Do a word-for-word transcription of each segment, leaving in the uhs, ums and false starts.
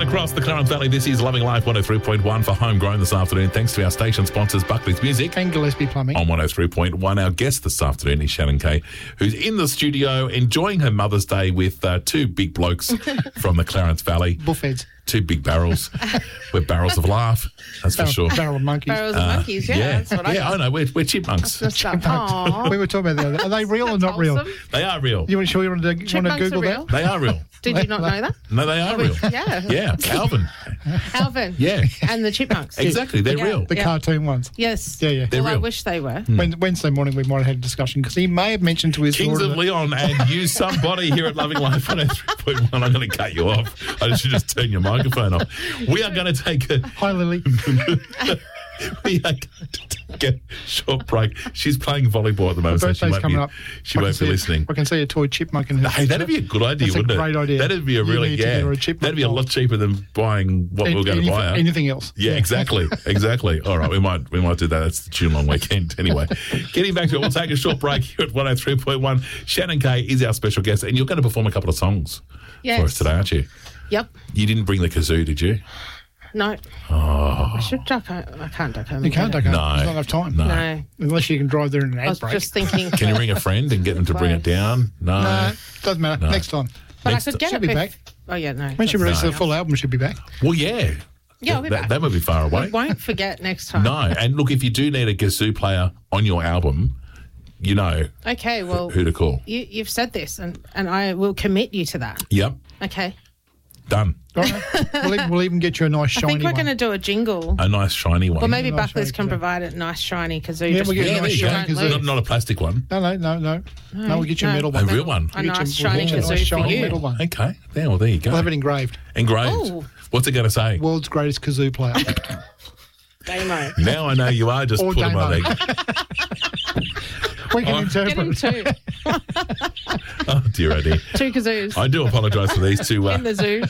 across the Clarence Valley, this is Loving Life one oh three point one for Homegrown this afternoon. Thanks to our station sponsors, Buckley's Music. And Gillespie Plumbing. On one oh three point one, our guest this afternoon is Shannon Kay, who's in the studio enjoying her Mother's Day with uh, two big blokes from the Clarence Valley. Bullfeds. Two big barrels. We're barrels of laugh, that's barrel, for sure. Barrel of monkeys. Barrels of Uh, monkeys, yeah. yeah, That's what I yeah, I know. We're, we're chipmunks. Just like, aw. We were talking about that. Are they real or not real? Wholesome. They are real. You want to, you want to, you want to Chipmunks Google are real? that? They are real. Did you not know that? No, they are real. Yeah. Yeah, Alvin. Alvin. Yeah. And the chipmunks. Exactly, they're Yeah. real. The Yeah. cartoon ones. Yes. Yeah, yeah. They're Well, I real. wish they were. When, Wednesday morning we might have had a discussion because he may have mentioned to his Kings daughter of that- Leon and you somebody here at Loving Life one oh three point one. I'm going to cut you off. I should just turn your microphone off. We are going to take a Hi, Lily. we are going to take a short break. She's playing volleyball at the moment, Her so she birthday's won't coming be, up. she I won't can be see listening. A, I can see a toy chipmunk in her. Hey, that'd be a good idea, That's a wouldn't it? great idea. That'd be a You really, need to yeah. get her a chipmunk That'd be a doll. lot cheaper than buying what we we're going to anything, buy her. anything else. Yeah, exactly, exactly. All right, we might we might do that. That's the June long weekend anyway. Getting back to it, we'll take a short break here at one oh three point one. Shannon Kay is our special guest, and you're going to perform a couple of songs Yes. for us today, aren't you? Yep. You didn't bring the kazoo, did you? No. Oh, I should duck home. I can't duck home. You can't again. duck No. home. There's not enough time. No. No. Unless you can drive there in an I ad was break. just thinking. Can you ring a friend and get them to bring it down? No. No, doesn't matter. No. Next time. But Next- I could get She'll it be bef- back. Oh, yeah, no. When she that's releases the something full else. album, she'll be back. Well, yeah. Yeah, I'll be that, back. that would be far away. I won't forget next time. No. And look, if you do need a kazoo player on your album, you know Okay, well, who to call. you, you've said this, and, and I will commit you to that. Yep. Okay. Done. All right. we'll, even, we'll even get you a nice I shiny think we're one. going to do a jingle. A nice shiny one. Well, maybe nice Buckley's shiny can kazoo. provide a nice shiny kazoo. Yeah, just we'll get for a Yeah, nice there you you go. shiny won't kazoo. lose. Not, not a plastic one. No, no, no, no. No, we'll get you a no. metal A one. real one. A We'll get nice you- we'll shiny get you a kazoo nice for shiny you. metal one. Okay. There, well, there you go. We'll have it engraved. Engraved. Oh. What's it going to say? World's greatest kazoo player. Damo. Now I know you are just Or putting my Damo. leg. we can Oh. Get him interpret. two. Oh, dear, oh, dear. Two kazoos. I do apologise for these two. Uh, in the zoo.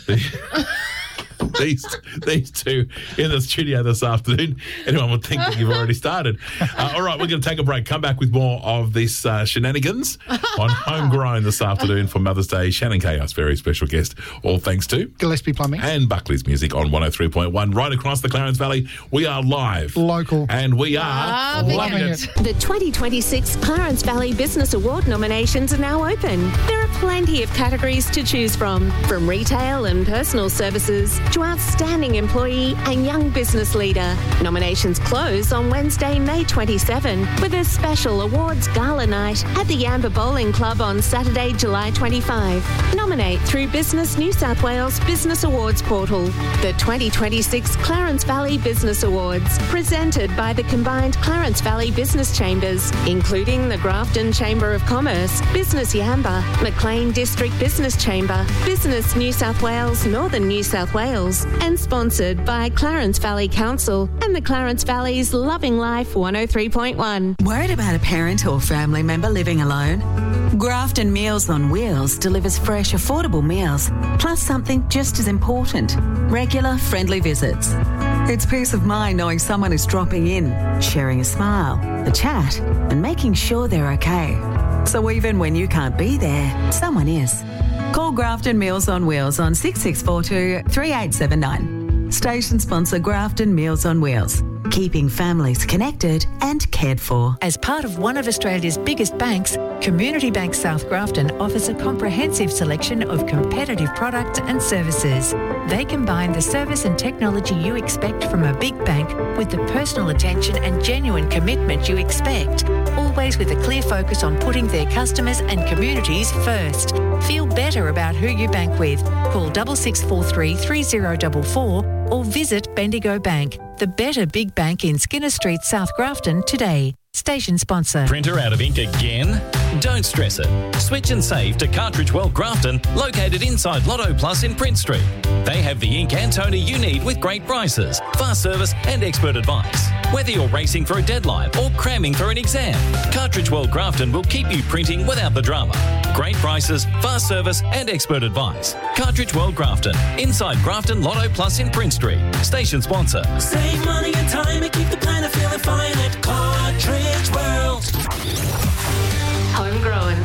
these these two in the studio this afternoon. Anyone would think that you've already started. Uh, all right, we're going to take a break. Come back with more of this uh, shenanigans on Homegrown this afternoon for Mother's Day. Shannon Kay, our very special guest. All thanks to Gillespie Plumbing. and Buckley's Music on one oh three point one right across the Clarence Valley. We are live. Local. And we are Loving loving it. it. The twenty twenty-six Clarence Valley Business Award nominations are now open. There are plenty of categories to choose from, from retail and personal services to outstanding employee and young business leader. Nominations close on Wednesday, May twenty-seventh, with a special awards gala night at the Yamba Bowling Club on Saturday, July twenty-fifth. Nominate through Business New South Wales Business Awards portal. The twenty twenty-six Clarence Valley Business Awards, presented by the combined Clarence Valley Business Chambers, including the Grafton Chamber of Commerce, Business Yamba, Maclean District Business Chamber, Business New South Wales, Northern New South Wales, and sponsored by Clarence Valley Council and the Clarence Valley's Loving Life one oh three point one. Worried about a parent or family member living alone? Grafton Meals on Wheels delivers fresh, affordable meals, plus something just as important, regular, friendly visits. It's peace of mind knowing someone is dropping in, sharing a smile, a chat, and making sure they're okay. So even when you can't be there, someone is. Call Grafton Meals on Wheels on six six four two, three eight seven nine. Station sponsor Grafton Meals on Wheels, keeping families connected and cared for. As part of one of Australia's biggest banks, Community Bank South Grafton offers a comprehensive selection of competitive products and services. They combine the service and technology you expect from a big bank with the personal attention and genuine commitment you expect, always with a clear focus on putting their customers and communities first. Feel better about who you bank with. Call six six four three, three zero four four or visit Bendigo Bank, the better big bank in Skinner Street, South Grafton today. Station sponsor. Printer out of ink again? Don't stress it. Switch and save to Cartridge World Grafton, located inside Lotto Plus in Prince Street. They have the ink and toner you need with great prices, fast service and expert advice. Whether you're racing for a deadline or cramming for an exam, Cartridge World Grafton will keep you printing without the drama. Great prices, fast service and expert advice. Cartridge World Grafton, inside Grafton Lotto Plus in Prince Street. Station sponsor. Save money and time and keep the planet feeling fine at Cartridge World. Homegrown. Thanks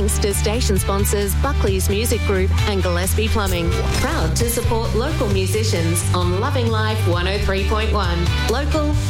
thanks to station sponsors Buckley's Music Group and Gillespie Plumbing. Proud to support local musicians on Loving Life one oh three point one. Local